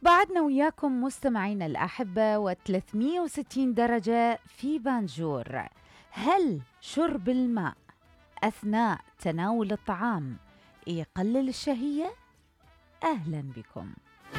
بعدنا وياكم مستمعينا الأحبة و360 درجة في بانجور. هل شرب الماء أثناء تناول الطعام يقلل الشهية؟ أهلا بكم.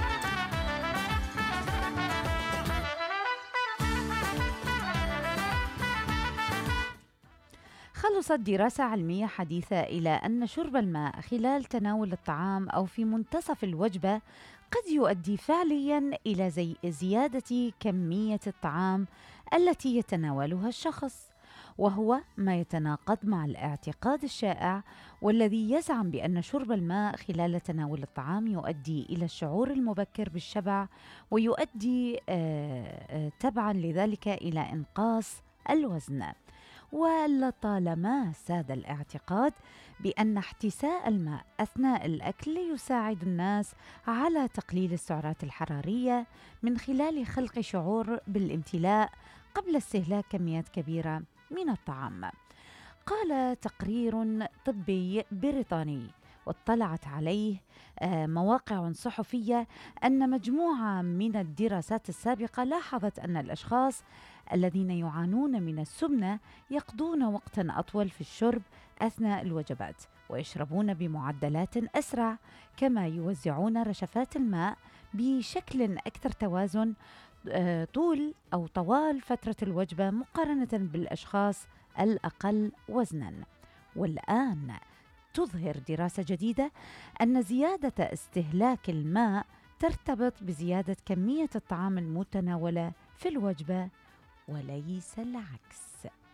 خلصت دراسة علمية حديثة إلى أن شرب الماء خلال تناول الطعام أو في منتصف الوجبة قد يؤدي فعلياً إلى زيادة كمية الطعام التي يتناولها الشخص، وهو ما يتناقض مع الاعتقاد الشائع والذي يزعم بأن شرب الماء خلال تناول الطعام يؤدي إلى الشعور المبكر بالشبع ويؤدي تبعاً لذلك إلى إنقاص الوزن. ولطالما ساد الاعتقاد بأن احتساء الماء أثناء الأكل يساعد الناس على تقليل السعرات الحرارية من خلال خلق شعور بالامتلاء قبل استهلاك كميات كبيرة من الطعام. قال تقرير طبي بريطاني واطلعت عليه مواقع صحفية أن مجموعة من الدراسات السابقة لاحظت أن الأشخاص الذين يعانون من السمنة يقضون وقتا أطول في الشرب أثناء الوجبات ويشربون بمعدلات أسرع، كما يوزعون رشفات الماء بشكل أكثر توازن طوال فترة الوجبة مقارنة بالأشخاص الأقل وزنا. والآن تظهر دراسة جديدة أن زيادة استهلاك الماء ترتبط بزيادة كمية الطعام المتناولة في الوجبة وليس العكس.